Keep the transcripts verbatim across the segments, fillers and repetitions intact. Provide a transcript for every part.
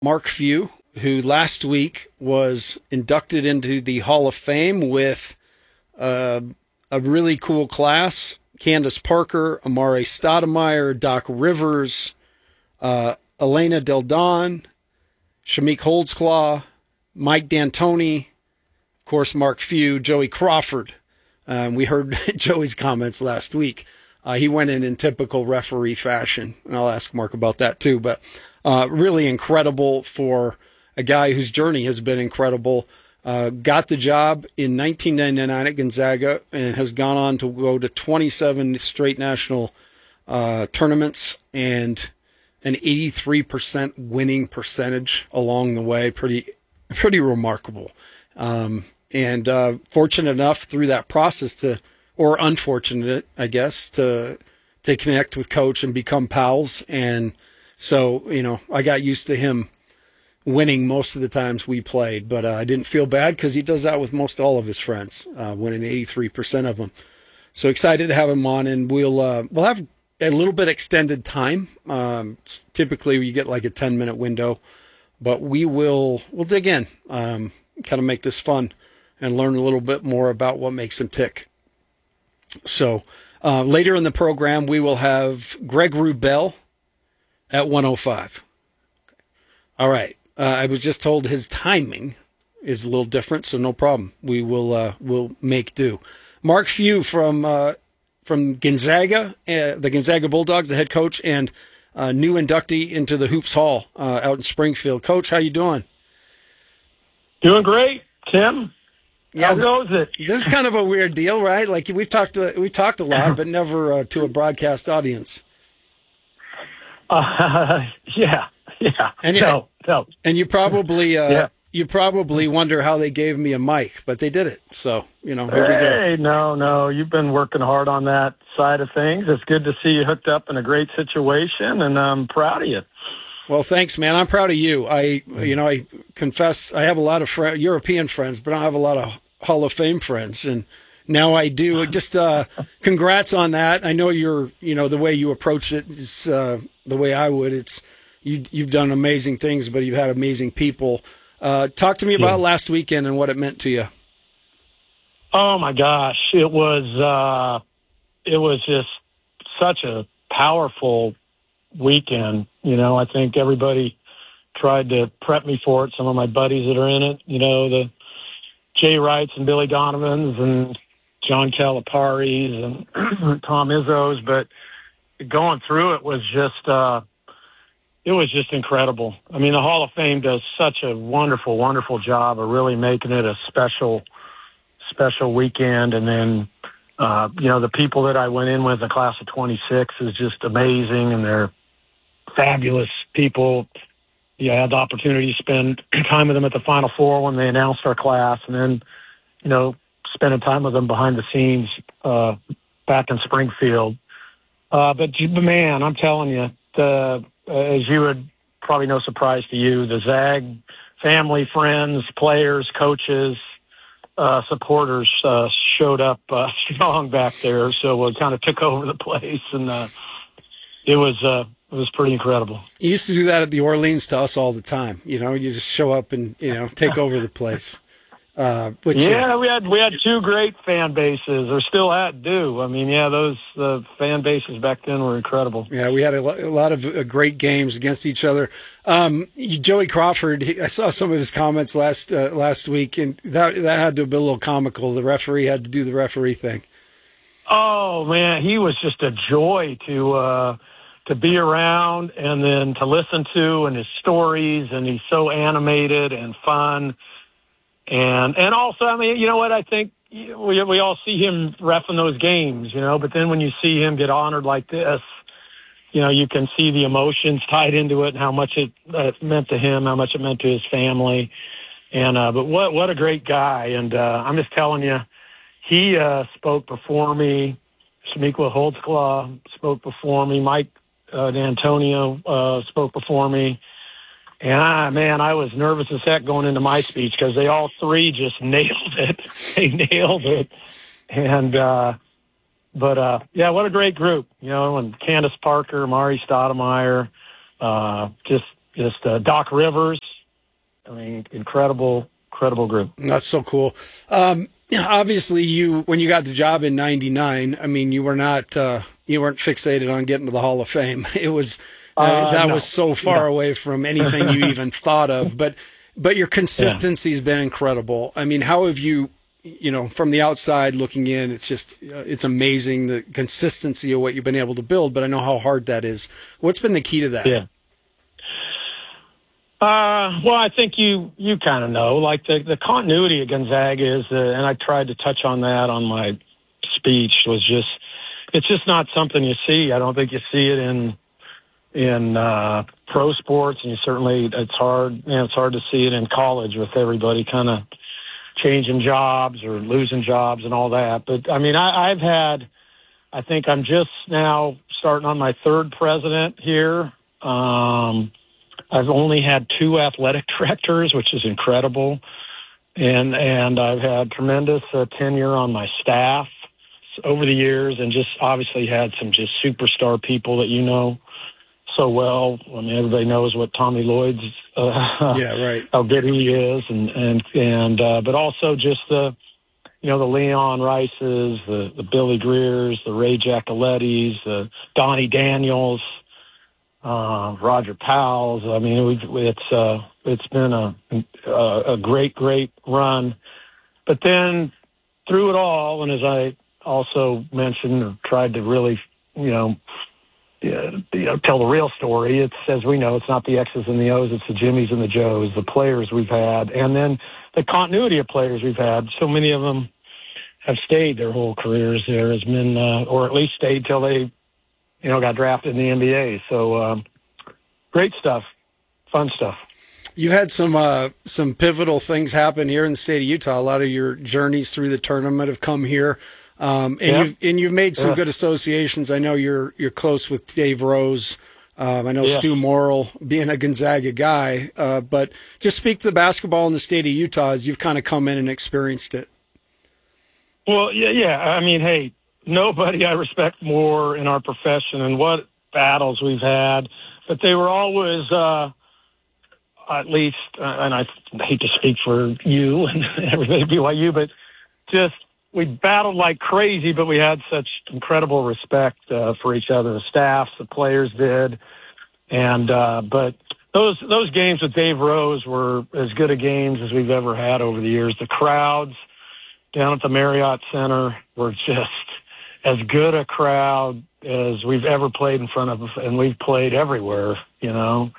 Mark Few, who last week was inducted into the Hall of Fame with uh, a really cool class. Candace Parker, Amare Stoudemire, Doc Rivers, uh, Elena Del Don, Shamik Holdsclaw, Mike D'Antoni, of course, Mark Few, Joey Crawford. Um, we heard Joey's comments last week. Uh, he went in in typical referee fashion, and I'll ask Mark about that too. But uh, really incredible for a guy whose journey has been incredible. Uh, got the job in nineteen ninety-nine at Gonzaga and has gone on to go to twenty-seven straight national uh, tournaments and an eighty-three percent winning percentage along the way. Pretty, pretty remarkable. Um, and uh, fortunate enough through that process to, or unfortunate, I guess, to to connect with Coach and become pals. And so, you know, I got used to him winning most of the times we played, but uh, I didn't feel bad because he does that with most all of his friends, uh, winning eighty-three percent of them. So excited to have him on, and we'll uh, we'll have a little bit extended time. Um, typically, you get like a ten minute window, but we will we'll dig in, um, kind of make this fun, and learn a little bit more about what makes him tick. So uh, later in the program, we will have Greg Wrubell at one oh five. All right. Uh, I was just told his timing is a little different, so no problem. We will uh, we'll make do. Mark Few from uh, from Gonzaga, uh, the Gonzaga Bulldogs, the head coach, and uh, new inductee into the Hoops Hall uh, out in Springfield. Coach, how you doing? Doing great, Tim. Yeah, how this, goes it? This is kind of a weird deal, right? Like we've talked to, we've talked a lot, but never uh, to a broadcast audience. Uh, yeah, yeah. And you, no, no. And you probably, uh, yeah. you probably wonder how they gave me a mic, but they did it. So, you know, here hey, we go. no, no. You've been working hard on that side of things. It's good to see you hooked up in a great situation, and I'm proud of you. Well, thanks, man. I'm proud of you. I, you know, I confess I have a lot of fr- European friends, but I don't have a lot of Hall of Fame friends, and now I do. Just uh, congrats on that. I know you're, you know, the way you approach it is uh, the way I would. It's you, you've done amazing things, but you've had amazing people. Uh, talk to me about yeah. last weekend and what it meant to you. Oh my gosh, it was uh, it was just such a powerful weekend. You know, I think everybody tried to prep me for it. Some of my buddies that are in it, you know, the Jay Wrights and Billy Donovans and John Calipari's and Tom Izzo's, but going through it was just, uh, it was just incredible. I mean, the Hall of Fame does such a wonderful, wonderful job of really making it a special, special weekend. And then, uh, you know, the people that I went in with, the class of twenty-six, is just amazing, and they're fabulous people. Yeah, I had the opportunity to spend time with them at the Final Four when they announced our class, and then, you know, spending time with them behind the scenes uh, back in Springfield. Uh, but, man, I'm telling you, the, as you would probably no surprise to you, the Zag family, friends, players, coaches, uh, supporters uh, showed up uh, strong back there, so it kind of took over the place, and uh, it was uh, – It was pretty incredible. You used to do that at the Orleans to us all the time. You know, you just show up and, you know, take over the place. Uh, but yeah, uh, we had we had two great fan bases, or still had do. I mean, yeah, those uh, fan bases back then were incredible. Yeah, we had a, lo- a lot of uh, great games against each other. Um, Joey Crawford, he, I saw some of his comments last uh, last week, and that that had to have been a little comical. The referee had to do the referee thing. Oh man, he was just a joy to. Uh, to be around and then to listen to, and his stories, and he's so animated and fun. And, and also, I mean, you know what, I think we, we all see him reffing those games, you know, but then when you see him get honored like this, you know, you can see the emotions tied into it and how much it uh, meant to him, how much it meant to his family. And, uh, but what, what a great guy. And, uh, I'm just telling you, he, uh, spoke before me. Shamik Holdsclaw spoke before me. Mike, Uh, D'Antonio uh, spoke before me, and I, man, I was nervous as heck going into my speech because they all three just nailed it. They nailed it, and uh, but uh, yeah, what a great group, you know. And Candace Parker, Amare Stoudemire, uh, just just uh, Doc Rivers. I mean, incredible, incredible group. That's so cool. Um, obviously, you when you got the job in ninety-nine, I mean, you were not uh, you weren't fixated on getting to the Hall of Fame. It was uh, Uh, that no. was so far No. away from anything you even thought of. But but your consistency's been incredible. I mean, how have you? You know, from the outside looking in, it's just uh, it's amazing the consistency of what you've been able to build. But I know how hard that is. What's been the key to that? Yeah. Uh, well, I think you you kind of know, like the the continuity of Gonzaga is, uh, and I tried to touch on that on my speech. Was just it's just not something you see. I don't think you see it in in uh, pro sports, and you certainly it's hard. You know, it's hard to see it in college with everybody kind of changing jobs or losing jobs and all that. But I mean, I, I've had. I think I'm just now starting on my third president here. Um, I've only had two athletic directors, which is incredible. And, and I've had tremendous uh, tenure on my staff over the years, and just obviously had some just superstar people that you know so well. I mean, everybody knows what Tommy Lloyd's, uh, Yeah, right. how good he is. And, and, and, uh, but also just the, you know, the Leon Rices, the, the Billy Greers, the Ray Giacolettis, the Donnie Daniels, uh, Roger Powell's. I mean, we've, it's, uh, it's been a, a, a great, great run. But then through it all, and as I also mentioned or tried to really, you know, yeah, you know, tell the real story, it's, as we know, it's not the X's and the O's, it's the Jimmies and the Joes, the players we've had, and then the continuity of players we've had. So many of them have stayed their whole careers there, has been, uh, or at least stayed till they, you know, got drafted in the N B A. So, um, great stuff, fun stuff. You've had some uh, some pivotal things happen here in the state of Utah. A lot of your journeys through the tournament have come here, um, and Yeah. you've and you've made some Yeah. good associations. I know you're you're close with Dave Rose. Um, I know Yeah. Stu Morrill, being a Gonzaga guy, uh, but just speak to the basketball in the state of Utah as you've kind of come in and experienced it. Well, yeah, yeah. I mean, hey, nobody I respect more in our profession, and what battles we've had. But they were always, uh, at least, uh, and I hate to speak for you and everybody at B Y U, but just we battled like crazy, but we had such incredible respect uh, for each other. The staffs, the players did, and uh, but those those games with Dave Rose were as good a games as we've ever had over the years. The crowds down at the Marriott Center were just as good a crowd as we've ever played in front of, and we've played everywhere, you know.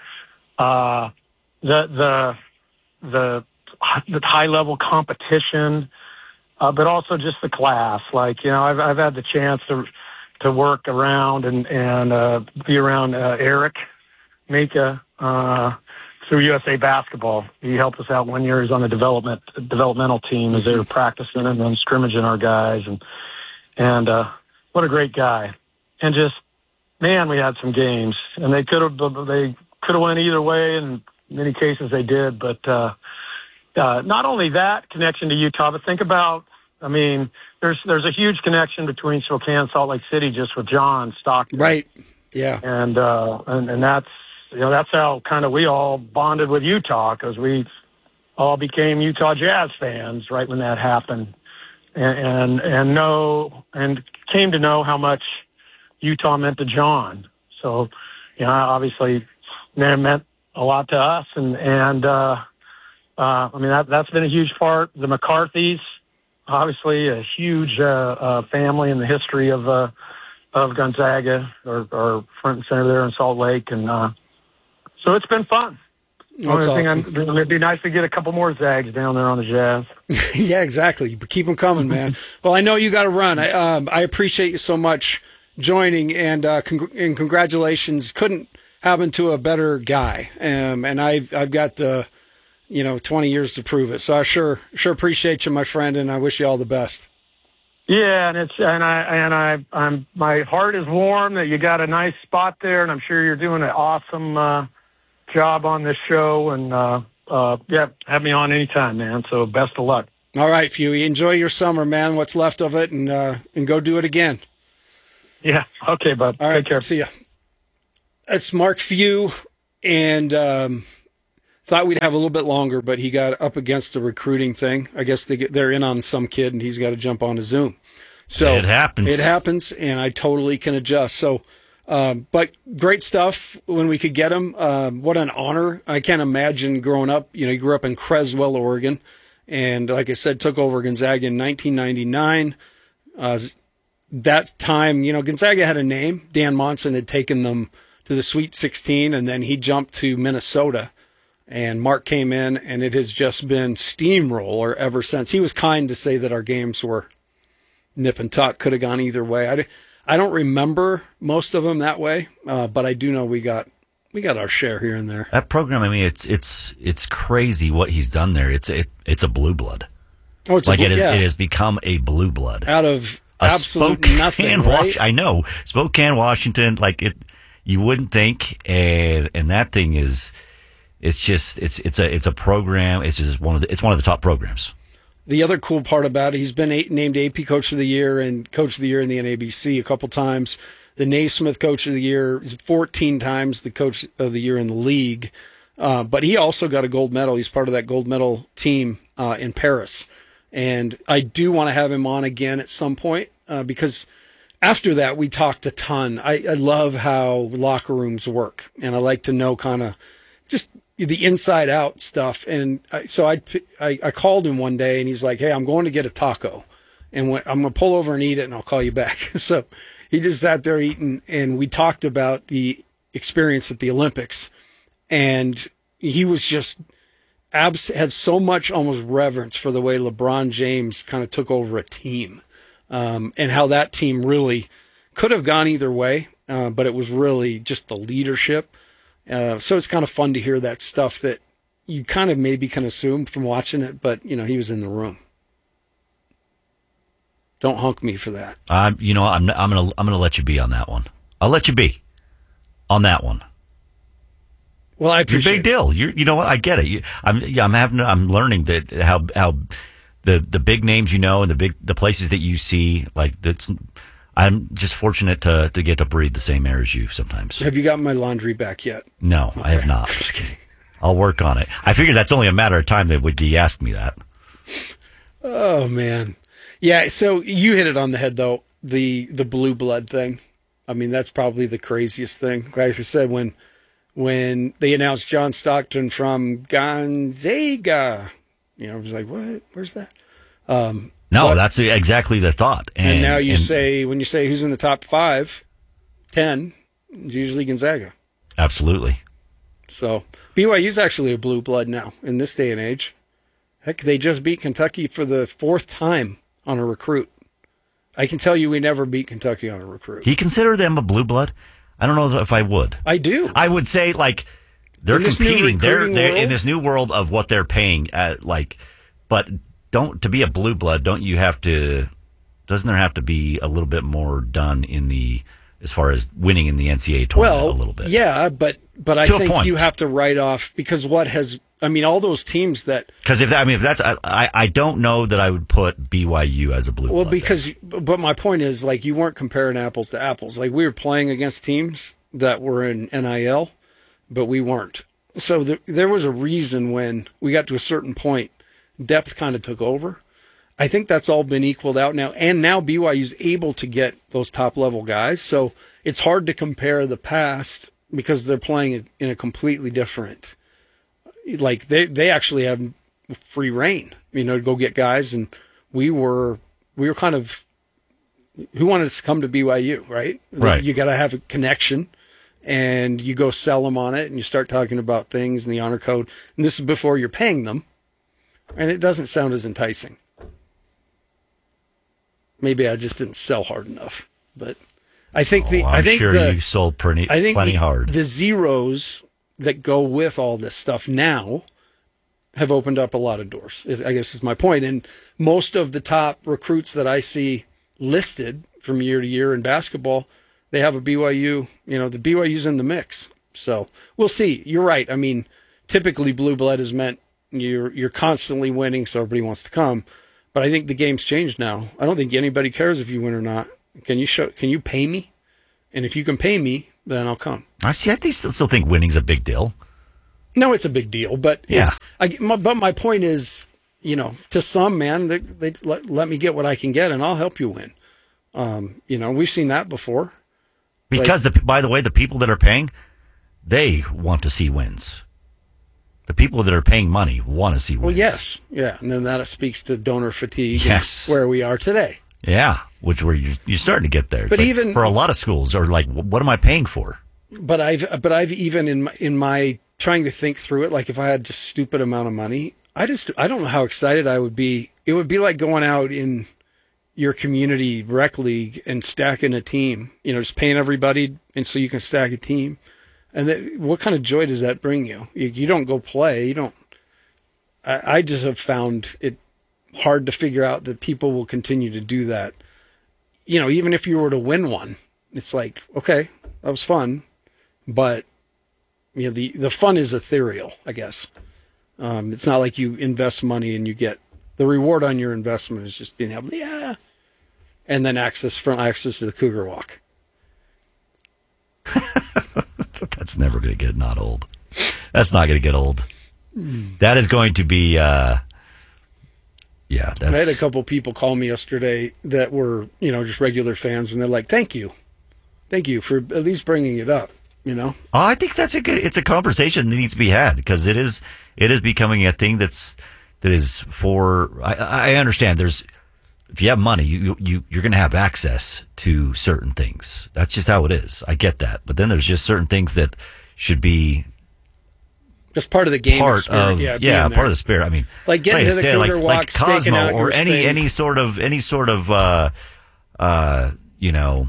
Uh, the, the, the, the high level competition, uh, but also just the class. Like, you know, I've, I've had the chance to, to work around and, and, uh, be around, uh, Eric Mika, uh, through U S A Basketball. He helped us out one year. He was on the development, developmental team as they were practicing and then scrimmaging our guys. And, and, uh, what a great guy. And just, man, we had some games, and they could have they could have went either way, and in many cases they did. But uh, uh, not only that connection to Utah, but think about, I mean, there's there's a huge connection between Spokane and Salt Lake City just with John Stockton, Right. Yeah. and uh, and and that's you know that's how kind of we all bonded with Utah, because we all became Utah Jazz fans right when that happened, and and, and know and came to know how much Utah meant to John. So, you know, obviously that meant a lot to us. And, and, uh, uh, I mean, that, that's been a huge part. The McCarthys, obviously a huge, uh, uh, family in the history of, uh, of Gonzaga, or, or front and center there in Salt Lake. And, uh, so it's been fun. That's Only awesome. thing I'm, it'd be nice to get a couple more Zags down there on the Jazz. Yeah, exactly. But keep them coming, man. Well, I know you got to run. I, um, I appreciate you so much joining, and uh, con- and congratulations. Couldn't happen to a better guy. Um, and I've I've got the, you know, twenty years to prove it. So I sure sure appreciate you, my friend, and I wish you all the best. Yeah, and it's and I and I I'm my heart is warm that you got a nice spot there, and I'm sure you're doing an awesome uh, job on this show. And uh, uh, yeah, have me on anytime, man. So best of luck. All right, Fewy. Enjoy your summer, man. What's left of it, and uh, and go do it again. Yeah. Okay, bud. All right. Take care. See ya. That's Mark Few, and um, thought we'd have a little bit longer, but he got up against a recruiting thing. I guess they get, they're in on some kid, and he's got to jump on a Zoom. So it happens. It happens, and I totally can adjust. So, um, but great stuff when we could get him. Um, what an honor! I can't imagine growing up. You know, he grew up in Creswell, Oregon, and like I said, took over Gonzaga in nineteen ninety-nine. Uh, that time, you know, Gonzaga had a name. Dan Monson had taken them to the Sweet sixteen, and then he jumped to Minnesota. And Mark came in, and it has just been steamroller ever since. He was kind to say that our games were nip and tuck, could have gone either way. I, I don't remember most of them that way, uh, but I do know we got we got our share here and there. That program, I mean, it's it's it's crazy what he's done there. It's it, it's a blue blood. Oh, it's like a blue, it is. yeah. It has become a blue blood out of a absolute Spokane, nothing. Right? Was- I know Spokane, Washington. Like it, you wouldn't think, and and that thing is. It's just it's it's a it's a program. It's just one of the it's one of the top programs. The other cool part about it, he's been a, named A P Coach of the Year and Coach of the Year in the N A B C a couple times. The Naismith Coach of the Year is fourteen times the Coach of the Year in the league. Uh, but he also got a gold medal. He's part of that gold medal team uh, in Paris, and I do want to have him on again at some point uh, because after that we talked a ton. I, I love how locker rooms work, and I like to know kind of just the inside out stuff. And I, so I, I, I called him one day and he's like, hey, I'm going to get a taco and when, I'm going to pull over and eat it and I'll call you back. So he just sat there eating and we talked about the experience at the Olympics and he was just abs- had so much almost reverence for the way LeBron James kind of took over a team um, and how that team really could have gone either way. Uh, but it was really just the leadership. Uh, so it's kind of fun to hear that stuff that you kind of maybe can assume from watching it, but you know, he was in the room. Don't hunk me for that. I'm, you know, I'm, I'm gonna, I'm gonna let you be on that one. I'll let you be on that one. Well, I You're a appreciate big deal. You, you know what? I get it. You, I'm, yeah, I'm having, I'm learning that how, how the, the big names you know and the big, the places that you see, like that's. I'm just fortunate to to get to breathe the same air as you sometimes. Have you gotten my laundry back yet? No, okay. I have not. Just kidding. I'll work on it. I figure that's only a matter of time that would you ask me that. Oh man, yeah. So you hit it on the head though. The the blue blood thing. I mean, that's probably the craziest thing. Like I said, when when they announced John Stockton from Gonzaga, you know, I was like, what? Where's that? Um, No, but, that's exactly the thought. And, and now you and, say, when you say who's in the top five, ten, it's usually Gonzaga. Absolutely. So B Y U's actually a blue blood now in this day and age. Heck, they just beat Kentucky for the fourth time on a recruit. I can tell you we never beat Kentucky on a recruit. Do you consider them a blue blood? I don't know if I would. I do. I would say, like, they're in competing. They're, they're world? in this new world of what they're paying at, like, but don't, to be a blue blood, don't you have to, doesn't there have to be a little bit more done in the, as far as winning in the N C double A tournament well, a little bit? Yeah, but, but I To a think point. you have to write off, because what has, I mean, all those teams that. Because if, I mean, if that's, I, I don't know that I would put B Y U as a blue Well, blood. because, but my point is, like, you weren't comparing apples to apples. Like, we were playing against teams that were in N I L, but we weren't. So the, there was a reason when we got to a certain point, depth kind of took over. I think that's all been equaled out now. And now B Y U's able to get those top level guys. So it's hard to compare the past because they're playing in a completely different, like they, they actually have free reign, you know, to go get guys. And we were, we were kind of, who wanted to come to B Y U, right? Right. You got to have a connection. And you go sell them on it, and you start talking about things in the honor code. And this is before you're paying them, and it doesn't sound as enticing. Maybe I just didn't sell hard enough, but I think the oh, I'm I think sure the, you sold pretty, I think plenty the, hard. The zeros that go with all this stuff now have opened up a lot of doors. Is, I guess is my point. And most of the top recruits that I see listed from year to year in basketball, they have a B Y U, you know, the B Y U's in the mix. So we'll see. You're right. I mean, typically blue blood is meant you're, you're constantly winning. So everybody wants to come, but I think the game's changed now. I don't think anybody cares if you win or not. Can you show, can you pay me? And if you can pay me, then I'll come. I see. I think, still think winning's a big deal. No, it's a big deal, but Yeah. I, my, but my point is, you know, to some, man, they, they let, let me get what I can get, and I'll help you win. Um, you know, we've seen that before. Because, Like- the by the way, the people that are paying, they want to see wins. The people that are paying money want to see wins. Well, yes, yeah, and then that speaks to donor fatigue. and Yes. where we are today. Yeah, which where you're, you're starting to get there. It's But like, even- for a lot of schools, are like, what am I paying for? But I've but I've even in my, in my trying to think through it, like if I had just stupid amount of money, I just I don't know how excited I would be. It would be like going out in your community rec league and stacking a team. You know, just paying everybody, and so you can stack a team. And that, what kind of joy does that bring you? You, you don't go play. You don't. I, I just have found it hard to figure out that people will continue to do that. You know, even if you were to win one, it's like, okay, that was fun, but you know, the the fun is ethereal, I guess. Um, it's not like you invest money and you get the reward on your investment is just being able, to, yeah, and then access from access to the Cougar Walk. That's never going to get not old. That's not going to get old. That is going to be, uh, yeah. That's, I had a couple people call me yesterday that were, you know, just regular fans, and they're like, "Thank you, thank you for at least bringing it up." You know, Oh, I think that's a good. It's a conversation that needs to be had because it is. It is becoming a thing that's that is for. I, I understand. There's if you have money, you you you're going to have access to certain things. That's just how it is. I get that, but then there's just certain things that should be just part of the game. part spirit. of yeah, yeah, being part of there. the spirit. I mean, Like getting I to the said, Cougar like, Walk, like staking out Cosmo or your any space. any sort of any sort of uh, uh, you know.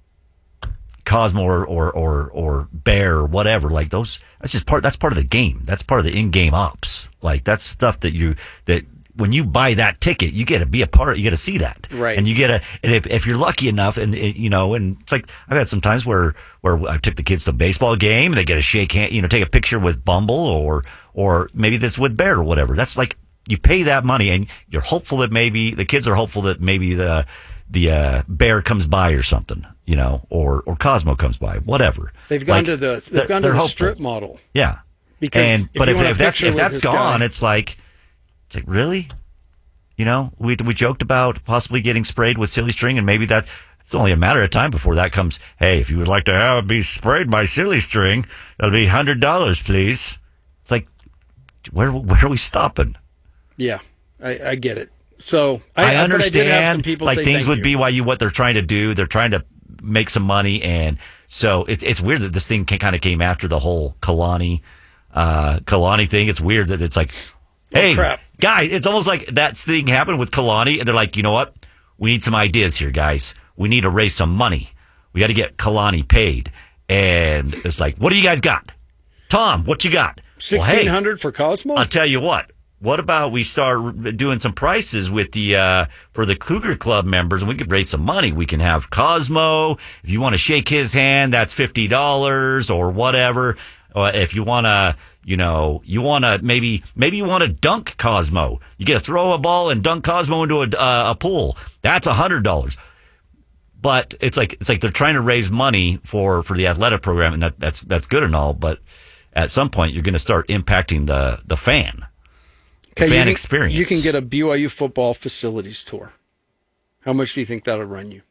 Cosmo or, or or or Bear or whatever, like those. That's just part. That's part of the game. That's part of the in-game ops. Like that's stuff that you that when you buy that ticket, you get to be a part. You get to see that, Right. And you get a. And if, if you're lucky enough, and you know, and it's like I've had some times where where I took the kids to a baseball game, and they get a shake hand, you know, take a picture with Bumble or or maybe this with Bear or whatever. That's like you pay that money, and you're hopeful that maybe the kids are hopeful that maybe the the uh, Bear comes by or something. You know, or or Cosmo comes by, whatever. They've gone Like, to the they've they're- gone to they're the hopeful. strip model. Yeah, Because and if but you if, want a if that's picture if with that's this gone, guy- it's like it's like really, you know, we we joked about possibly getting sprayed with silly string, and maybe that it's only a matter of time before that comes. Hey, if you would like to have it be sprayed by silly string, that'll be hundred dollars, please. It's like where where are we stopping? Yeah, I, I get it. So I, I, understand. But I did have some people like say things thank would you. be why you what they're trying to do. They're trying to make some money, and so it, it's weird that this thing kind of came after the whole Kalani, uh, Kalani thing. It's weird that it's like, hey, crap. guy, it's almost like that thing happened with Kalani, and they're like, you know what? We need some ideas here, guys. We need to raise some money. We got to get Kalani paid, and it's like, what do you guys got? Tom, what you got? Well, hey, sixteen hundred for Cosmo. I'll tell you what. What about we start doing some prices with the uh, for the Cougar Club members, and we could raise some money. We can have Cosmo. If you want to shake his hand, that's fifty dollars or whatever. Or if you want to, you know, you want to maybe maybe you want to dunk Cosmo. You get to throw a ball and dunk Cosmo into a, uh, a pool. That's a hundred dollars. But it's like it's like they're trying to raise money for, for the athletic program, and that, that's that's good and all. But at some point, you're going to start impacting the the fan. Okay, fan you can, experience. You can get a B Y U football facilities tour. How much do you think that'll run you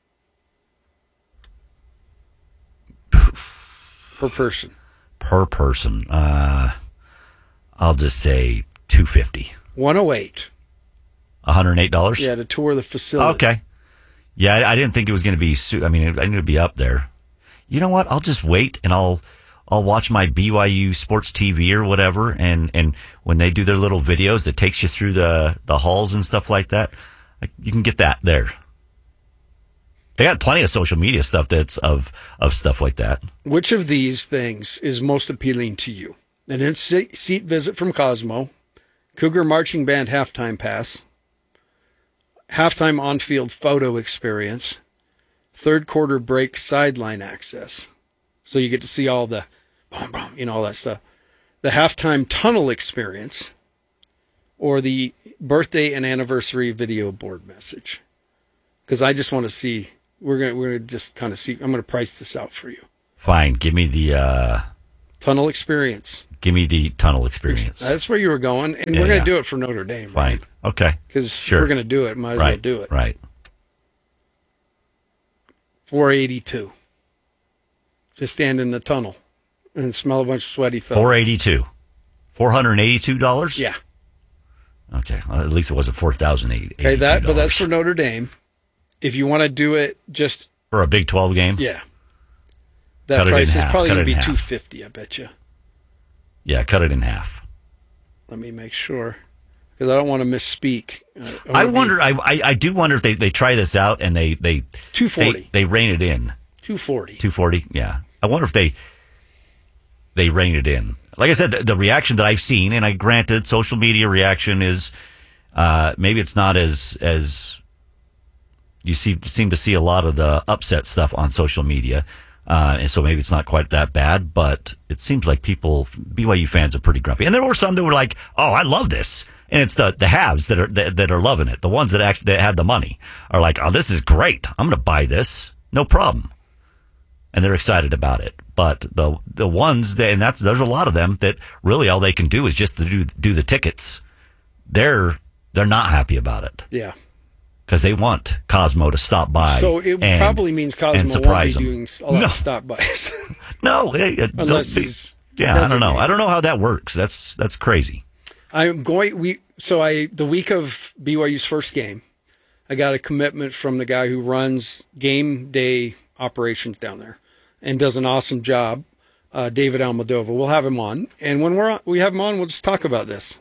per person? Per person, uh, I'll just say two fifty. One oh eight. One hundred eight dollars. Yeah, to tour the facility. Okay. Yeah, I, I didn't think it was going to be. Su- I mean, I knew it'd be up there. You know what? I'll just wait and I'll. I'll watch my B Y U Sports T V or whatever, and, and when they do their little videos that takes you through the, the halls and stuff like that, you can get that there. They got plenty of social media stuff that's of of stuff like that. Which of these things is most appealing to you? An in-seat visit from Cosmo, Cougar Marching Band halftime pass, halftime on-field photo experience, third quarter break sideline access. So you get to see all the, boom, boom, you know, all that stuff. The halftime tunnel experience, or the birthday and anniversary video board message. Because I just want to see, we're gonna we're gonna just kind of see. I'm gonna price this out for you. Fine. Give me the uh, Tunnel Experience. give me the tunnel experience. That's where you were going, and Yeah, we're going to yeah. do it for Notre Dame, Fine. right? Okay. Because Sure. if we're going to do it, might as Right. well do it. Right. four eighty-two. Just stand in the tunnel and smell a bunch of sweaty fellas. Four eighty two. Four hundred and eighty two dollars. Yeah. Okay. Well, at least it wasn't four thousand eighty. Okay, that, but that's for Notre Dame. If you want to do it, just for a Big twelve game. yeah. That Cut it in price is half. probably Cut going to it be in half. two fifty. I bet you. Yeah. Cut it in half. Let me make sure, because I don't want to misspeak. Uh, I wonder. I, I I do wonder if they, they try this out and they they two forty. They, they rein it in. two forty. Two forty. Yeah. I wonder if they they rein it in. Like I said, the, the reaction that I've seen, and I granted, social media reaction is uh, maybe it's not as as you see seem to see a lot of the upset stuff on social media, uh, and so maybe it's not quite that bad. But it seems like people, B Y U fans, are pretty grumpy, and there were some that were like, "Oh, I love this." And it's the, the haves that are that, that are loving it. The ones that actually that have the money are like, "Oh, this is great. I'm going to buy this, no problem." And they're excited about it. But the the ones that, and that's there's a lot of them that really all they can do is just to do do the tickets. They're they're not happy about it Yeah. because they want Cosmo to stop by. So it and, probably means Cosmo and won't be surprise them. doing a lot No. of stop bys. No, it, it, Unless don't be- he's yeah, I don't know. designated. I don't know how that works. That's that's crazy. I'm going. We so I the week of B Y U's first game, I got a commitment from the guy who runs game day operations down there, and does an awesome job. Uh, David Almodovar. We'll have him on, and when we're on, we have him on, we'll just talk about this.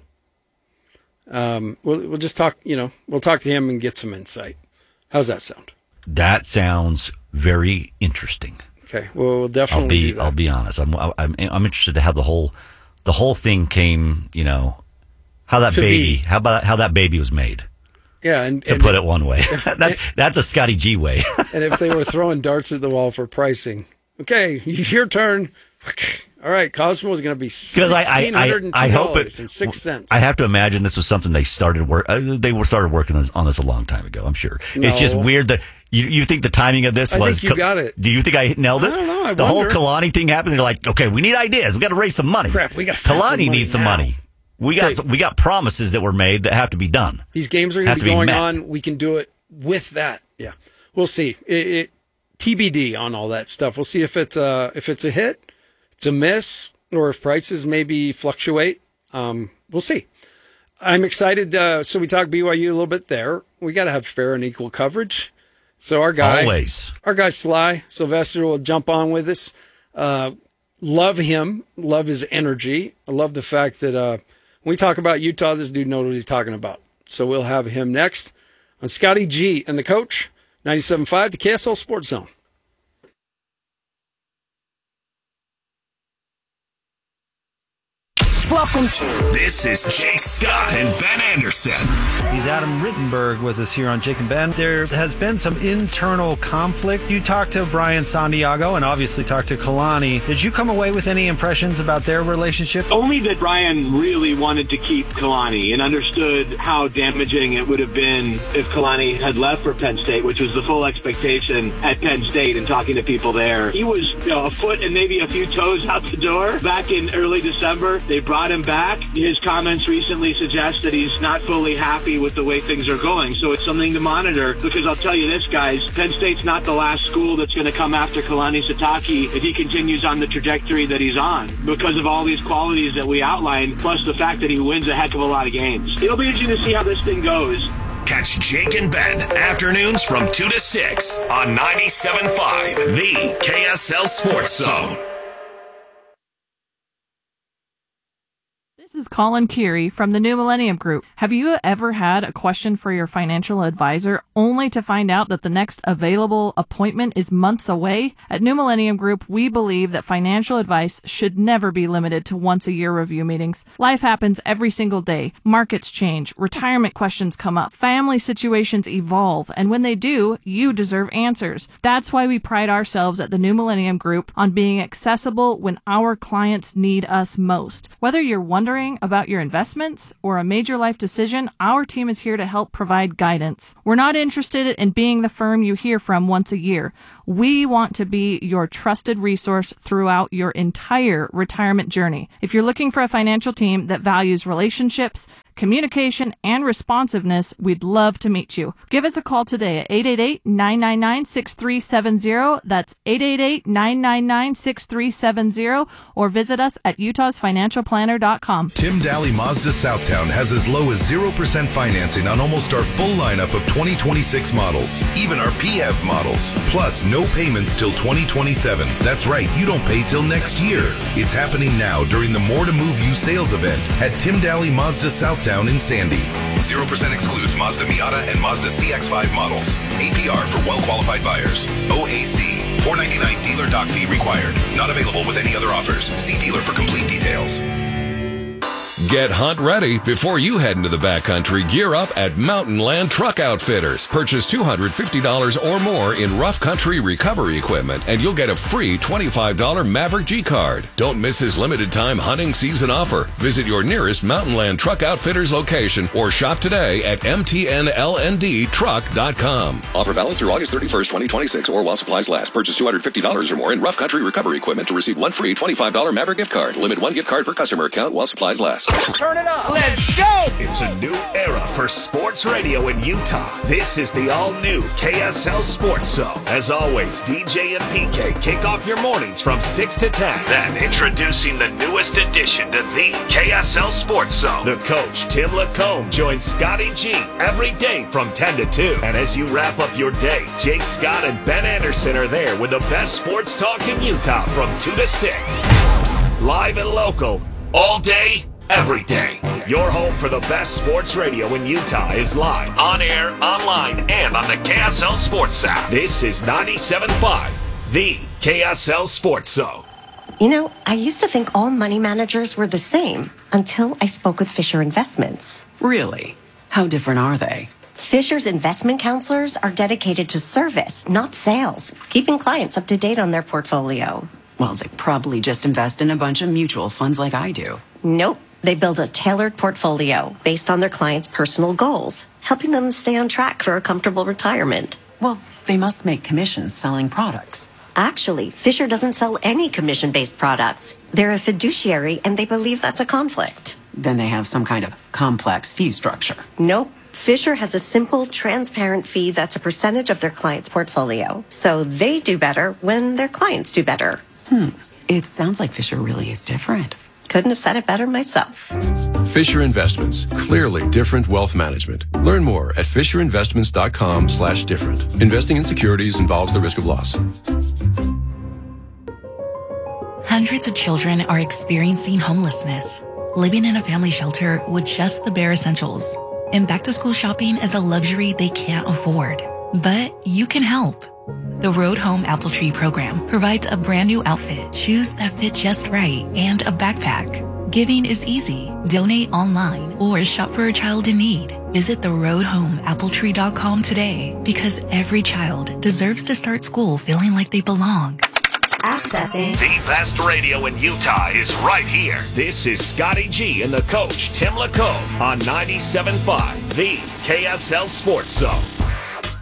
Um, we'll we'll just talk. You know, we'll talk to him and get some insight. How's that sound? That sounds very interesting. Okay, well, we'll definitely I'll be do that. I'll be honest. I'm I'm I'm interested to how the whole the whole thing came. You know, how that To baby be. how about how that baby was made. yeah, and, To and put it one way, that's that's a Scotty G way. and if they were throwing darts at the wall for pricing, okay, your turn. All right, Cosmo is going to be Because I, sixteen I, hundred I, and I two hope dollars it. and six cents. I have to imagine this was something they started work. Uh, they were started working on this, on this a long time ago. I'm sure. It's just No. weird that you you think the timing of this I was. think you got it. Do you think I nailed it? I don't know, I the wonder. whole Kalani thing happened. They're like, okay, we need ideas. We got to raise some money. Crap, we gotta find some Kalani money needs some now. money. We got Okay. some, we got promises that were made that have to be done. These games are going have to to be be going met. on. We can do it with that. Yeah, we'll see. It, it T B D on all that stuff. We'll see if it's uh if it's a hit, it's a miss, or if prices maybe fluctuate. Um, we'll see. I'm excited. Uh, so we talked B Y U a little bit there. We got to have fair and equal coverage. So our guy, Always. our guy Sly Sylvester will jump on with us. Uh, love him. Love his energy. I love the fact that uh, when we talk about Utah, this dude knows what he's talking about. So we'll have him next on Scotty G and the Coach, ninety-seven point five, the K S L Sports Zone. Welcome to This is Jake Scott and Ben Anderson. He's Adam Rittenberg with us here on Jake and Ben. There has been some internal conflict. You talked to Brian Santiago and obviously talked to Kalani. Did you come away with any impressions about their relationship? Only that Brian really wanted to keep Kalani and understood how damaging it would have been if Kalani had left for Penn State, which was the full expectation at Penn State and talking to people there. He was, you know, a foot and maybe a few toes out the door back in early December. They brought him back. His comments recently suggest that he's not fully happy with the way things are going. So it's something to monitor, because I'll tell you this, guys, Penn State's not the last school that's going to come after Kalani Sitake if he continues on the trajectory that he's on, because of all these qualities that we outlined, plus the fact that he wins a heck of a lot of games. It'll be interesting to see how this thing goes. Catch Jake and Ben afternoons from two to six on ninety-seven point five, the K S L Sports Zone. This is Colin Keary from the New Millennium Group. Have you ever had a question for your financial advisor only to find out that the next available appointment is months away? At New Millennium Group, we believe that financial advice should never be limited to once a year review meetings. Life happens every single day. Markets change, retirement questions come up, family situations evolve, and when they do, you deserve answers. That's why we pride ourselves at the New Millennium Group on being accessible when our clients need us most. Whether you're wondering about your investments or a major life decision, our team is here to help provide guidance. We're not interested in being the firm you hear from once a year. We want to be your trusted resource throughout your entire retirement journey. If you're looking for a financial team that values relationships, communication, and responsiveness, we'd love to meet you. Give us a call today at eight eight eight, nine nine nine, six three seven zero. That's eight eight eight, nine nine nine, six three seven zero, or visit us at utahs financial planner dot com. Tim Daly Mazda Southtown has as low as zero percent financing on almost our full lineup of twenty twenty-six models, even our P H E V models, plus no payments till twenty twenty-seven. That's right, you don't pay till next year. It's happening now during the More to Move You sales event at Tim Daly Mazda Southtown in Sandy. zero percent excludes Mazda Miata and Mazda C X five models. A P R for well-qualified buyers. O A C, four ninety-nine dealer doc fee required. Not available with any other offers. See dealer for complete details. Get hunt ready before you head into the backcountry. Gear up at Mountain Land Truck Outfitters. Purchase two hundred fifty dollars or more in rough country recovery equipment, and you'll get a free twenty-five dollars Maverick G card. Don't miss his limited time hunting season offer. Visit your nearest Mountain Land Truck Outfitters location or shop today at M T N L N D truck dot com. Offer valid through August thirty-first, twenty twenty-six or while supplies last. Purchase two hundred fifty dollars or more in rough country recovery equipment to receive one free twenty-five dollars Maverick gift card. Limit one gift card per customer account while supplies last. Turn it up. Let's go. It's a new era for sports radio in Utah. This is the all-new K S L Sports Zone. As always, D J and P K kick off your mornings from six to ten. Then, introducing the newest addition to the K S L Sports Zone. The coach, Tim Lacombe, joins Scotty G every day from ten to two. And as you wrap up your day, Jake Scott and Ben Anderson are there with the best sports talk in Utah from two to six. Live and local, all day, every day. Your home for the best sports radio in Utah is live, on air, online, and on the K S L Sports app. This is ninety-seven point five, the K S L Sports Zone. You know, I used to think all money managers were the same until I spoke with Fisher Investments. Really? How different are they? Fisher's investment counselors are dedicated to service, not sales, keeping clients up to date on their portfolio. Well, they probably just invest in a bunch of mutual funds like I do. Nope. They build a tailored portfolio based on their clients' personal goals, helping them stay on track for a comfortable retirement. Well, they must make commissions selling products. Actually, Fisher doesn't sell any commission-based products. They're a fiduciary, and they believe that's a conflict. Then they have some kind of complex fee structure. Nope. Fisher has a simple, transparent fee that's a percentage of their client's portfolio. So they do better when their clients do better. Hmm. It sounds like Fisher really is different. Couldn't have said it better myself. Fisher Investments. Clearly different wealth management. Learn more at fisher investments dot com slash different. Investing in securities involves the risk of loss. Hundreds of children are experiencing homelessness, living in a family shelter with just the bare essentials. And back-to-school shopping is a luxury they can't afford. But you can help. The Road Home Apple Tree program provides a brand new outfit, shoes that fit just right, and a backpack. Giving is easy. Donate online or shop for a child in need. Visit the road home apple tree dot com today, because every child deserves to start school feeling like they belong. Accessing the best radio in Utah is right here. This is Scotty G and the coach, Tim Lacombe, on ninety-seven point five, the K S L Sports Zone.